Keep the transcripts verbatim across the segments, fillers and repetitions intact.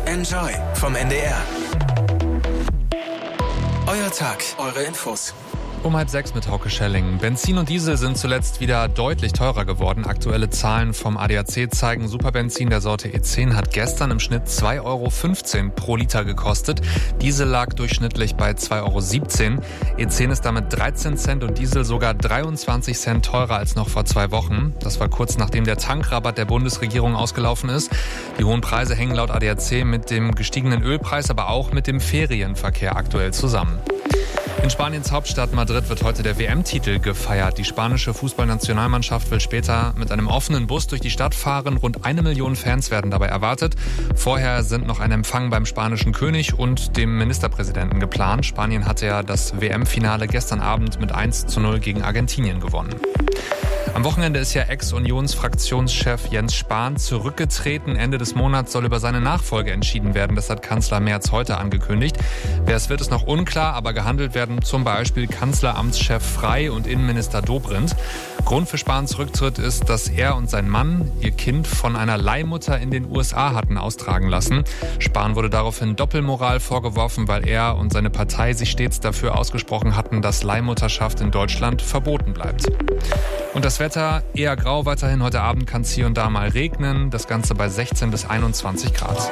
Enjoy vom N D R. Euer Tag, eure Infos. Um halb sechs mit Hauke Schelling. Benzin und Diesel sind zuletzt wieder deutlich teurer geworden. Aktuelle Zahlen vom A D A C zeigen, Superbenzin der Sorte E zehn hat gestern im Schnitt zwei Euro fünfzehn pro Liter gekostet. Diesel lag durchschnittlich bei zwei Euro siebzehn. E zehn ist damit dreizehn Cent und Diesel sogar dreiundzwanzig Cent teurer als noch vor zwei Wochen. Das war kurz nachdem der Tankrabatt der Bundesregierung ausgelaufen ist. Die hohen Preise hängen laut A D A C mit dem gestiegenen Ölpreis, aber auch mit dem Ferienverkehr aktuell zusammen. In Spaniens Hauptstadt Madrid wird heute der W M-Titel gefeiert. Die spanische Fußballnationalmannschaft will später mit einem offenen Bus durch die Stadt fahren. Rund eine Million Fans werden dabei erwartet. Vorher sind noch ein Empfang beim spanischen König und dem Ministerpräsidenten geplant. Spanien hatte ja das W M-Finale gestern Abend mit eins zu null gegen Argentinien gewonnen. Am Wochenende ist ja Ex-Unions-Fraktionschef Jens Spahn zurückgetreten. Ende des Monats soll über seine Nachfolge entschieden werden. Das hat Kanzler Merz heute angekündigt. Wer es wird, ist noch unklar, aber gehandelt werden zum Beispiel Kanzleramtschef Frey und Innenminister Dobrindt. Grund für Spahns Rücktritt ist, dass er und sein Mann ihr Kind von einer Leihmutter in den U S A hatten austragen lassen. Spahn wurde daraufhin Doppelmoral vorgeworfen, weil er und seine Partei sich stets dafür ausgesprochen hatten, dass Leihmutterschaft in Deutschland verboten bleibt. Und das Wetter eher grau weiterhin. Heute Abend kann es hier und da mal regnen. Das Ganze bei sechzehn bis einundzwanzig Grad.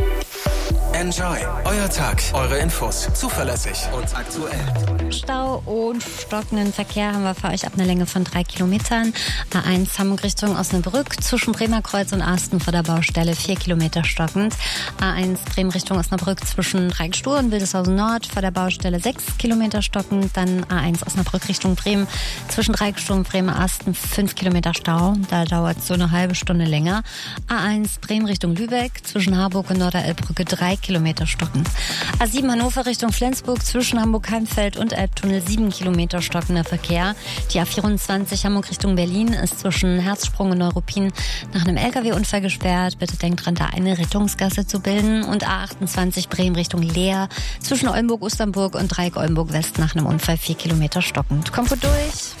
Enjoy. Euer Tag, eure Infos. Zuverlässig und aktuell. Stau und stockenden Verkehr haben wir für euch ab einer Länge von drei Kilometern. A eins Hamburg Richtung Osnabrück zwischen Bremer Kreuz und Asten vor der Baustelle vier Kilometer stockend. A eins Bremen Richtung Osnabrück zwischen Dreieckstuhl und Wildeshausen Nord vor der Baustelle sechs Kilometer stockend. Dann A eins Osnabrück Richtung Bremen zwischen Dreieckstuhl und Bremer Asten fünf Kilometer Stau. Da dauert es so eine halbe Stunde länger. A eins Bremen Richtung Lübeck zwischen Harburg und Norderelbbrücke drei Kilometer stockend. A sieben Hannover Richtung Flensburg zwischen Hamburg-Heimfeld und Elbtunnel sieben Kilometer stockender Verkehr. Die A vierundzwanzig Hamburg Richtung Berlin ist zwischen Herzsprung und Neuruppin nach einem L K W-Unfall gesperrt. Bitte denkt dran, da eine Rettungsgasse zu bilden. Und A achtundzwanzig Bremen Richtung Leer zwischen Oldenburg-Osternburg und Dreieck Oldenburg-West nach einem Unfall vier Kilometer stockend. Kommt gut durch.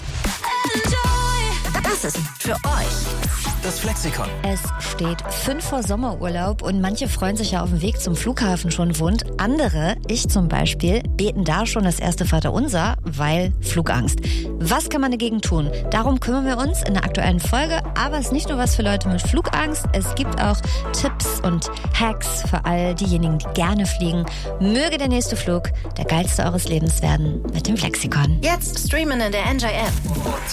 Das ist für euch das Flexikon. Es steht fünf vor Sommerurlaub und manche freuen sich ja auf dem Weg zum Flughafen schon wund. Andere, ich zum Beispiel, beten da schon das erste Vaterunser, weil Flugangst. Was kann man dagegen tun? Darum kümmern wir uns in der aktuellen Folge. Aber es ist nicht nur was für Leute mit Flugangst. Es gibt auch Tipps und Hacks für all diejenigen, die gerne fliegen. Möge der nächste Flug der geilste eures Lebens werden mit dem Flexikon. jetzt streamen in der Enjoy App.